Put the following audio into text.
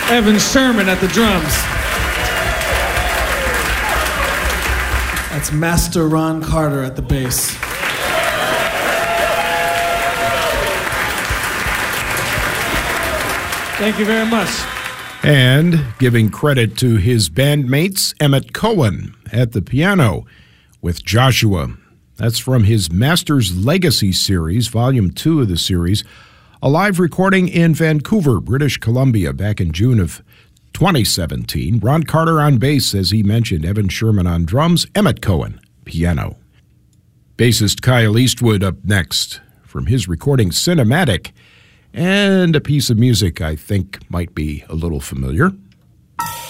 Evan Sherman at the drums. That's Master Ron Carter at the bass. Thank you very much. And giving credit to his bandmates, Emmett Cohen at the piano with Joshua. That's from his Master's Legacy series, Volume 2 of the series, a live recording in Vancouver, British Columbia, back in June of 2017. Ron Carter on bass, as he mentioned, Evan Sherman on drums, Emmett Cohen, piano. Bassist Kyle Eastwood up next from his recording Cinematic, and a piece of music I think might be a little familiar.